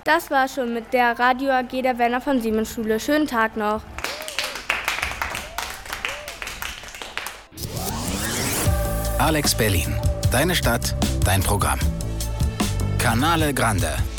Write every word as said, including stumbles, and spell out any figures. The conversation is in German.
Das war schon mit der Radio A G der Werner von Siemens Schule. Schönen Tag noch. Alex Berlin. Deine Stadt, dein Programm. Canale Grande.